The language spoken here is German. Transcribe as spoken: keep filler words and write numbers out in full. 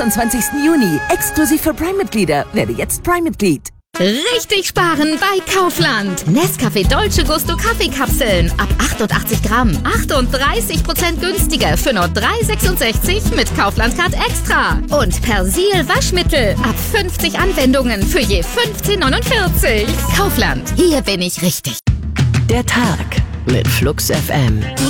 sechsundzwanzigsten Juni. Exklusiv für Prime-Mitglieder. Werde jetzt Prime-Mitglied. Richtig sparen bei Kaufland. Nescafé Dolce Gusto Kaffeekapseln ab achtundachtzig Gramm. achtunddreißig Prozent günstiger für nur drei Euro sechsundsechzig mit Kaufland Card Extra. Und Persil Waschmittel ab fünfzig Anwendungen für je fünfzehn Euro neunundvierzig. Kaufland, hier bin ich richtig. Der Tag mit Flux F M.